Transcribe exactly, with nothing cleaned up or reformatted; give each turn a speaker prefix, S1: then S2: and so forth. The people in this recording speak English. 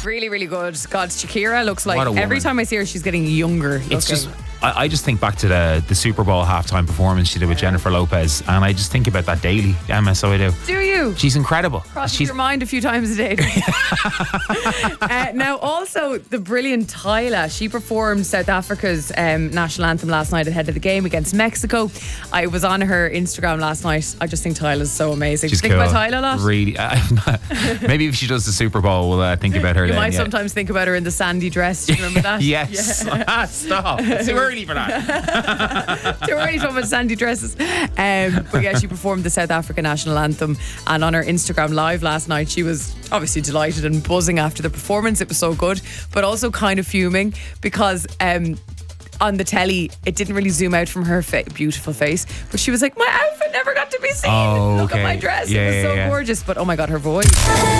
S1: Really, really good. God, Shakira looks like
S2: What a woman.
S1: every time I see her, she's getting younger.
S2: It's
S1: looking.
S2: just, I, I just think back to the, the Super Bowl halftime performance she did with Jennifer Lopez, and I just think about that daily, Emma, so I do.
S1: Do you?
S2: She's incredible.
S1: Crosses
S2: She's
S1: your mind a few times a day. uh, now, also, the brilliant Tyla. She performed South Africa's um, national anthem last night ahead of the game against Mexico. I was on her Instagram last night. I just think Tyla's so amazing.
S2: She's
S1: think
S2: cool.
S1: about Tyla a lot?
S2: Really. Uh, maybe if she does the Super Bowl, we'll uh, think about her
S1: You
S2: then.
S1: might
S2: yeah.
S1: sometimes think about her in the sandy dress. Do you remember that?
S2: Yes.
S1: Yeah.
S2: Stop. It's too early for that.
S1: Too early talking about sandy dresses. Um, but yeah, she performed the South African national anthem, and on her Instagram live last night, she was obviously delighted and buzzing after the performance. It was so good, but also kind of fuming because um, on the telly, it didn't really zoom out from her fa- beautiful face, but she was like, my outfit never got to be seen.
S2: Oh,
S1: Look
S2: okay.
S1: at my dress.
S2: Yeah,
S1: it was
S2: yeah,
S1: so
S2: yeah.
S1: gorgeous, but oh my God, her voice.